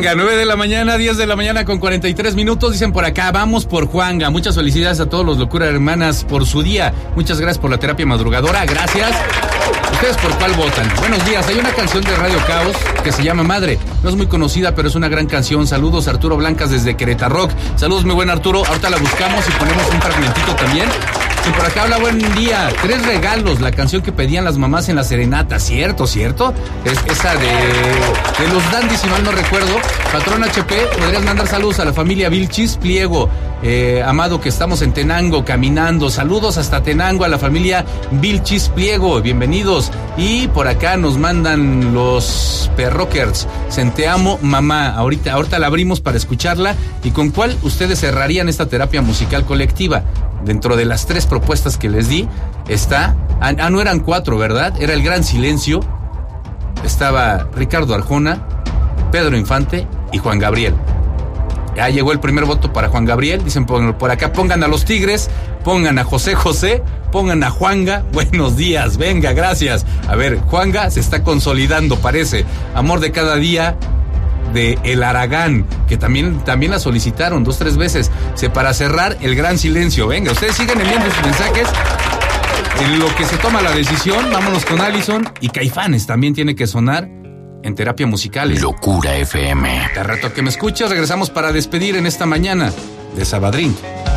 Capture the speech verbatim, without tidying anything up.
Venga, nueve de la mañana, diez de la mañana con cuarenta y tres minutos, dicen por acá, vamos por Juanga. Muchas felicidades a todos los Locura Hermanas por su día. Muchas gracias por la terapia madrugadora, gracias. ¿Ustedes por cuál votan? Buenos días, hay una canción de Radio Caos que se llama Madre. No es muy conocida, pero es una gran canción. Saludos, Arturo Blancas desde Querétaro Rock. Saludos, mi buen Arturo. Ahorita la buscamos y ponemos un fragmentito también. Y por acá habla, buen día. Tres regalos, la canción que pedían las mamás en la serenata. ¿Cierto, cierto? Es esa de, de los Dandys, si mal no recuerdo. Patrón H P, podrías mandar saludos a la familia Vilchis Pliego. Eh, amado, que estamos en Tenango caminando. Saludos hasta Tenango a la familia Vilchis Pliego. Bienvenidos. Y por acá nos mandan los perrockers. Te amo, mamá. Ahorita, ahorita la abrimos para escucharla. ¿Y con cuál ustedes cerrarían esta terapia musical colectiva? Dentro de las tres propuestas que les di, está... Ah, no eran cuatro, ¿verdad? Era El Gran Silencio. Estaba Ricardo Arjona, Pedro Infante y Juan Gabriel. Ya llegó el primer voto para Juan Gabriel. Dicen por, por acá, pongan a los Tigres, pongan a José José, pongan a Juanga. Buenos días, venga, gracias. A ver, Juanga se está consolidando, parece. Amor de cada día, de El Aragán, que también, también la solicitaron dos, tres veces. Se, para cerrar, El Gran Silencio. Venga, ustedes sigan enviando sus mensajes. En lo que se toma la decisión, vámonos con Allison. Y Caifanes también tiene que sonar en terapia musical. Locura F M. Te reto que me escuches. Regresamos para despedir en esta mañana de Sabadrín.